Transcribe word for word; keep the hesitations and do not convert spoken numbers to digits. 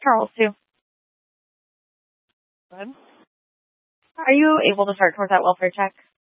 Charles, too. Go ahead. Are you able to start towards that welfare check?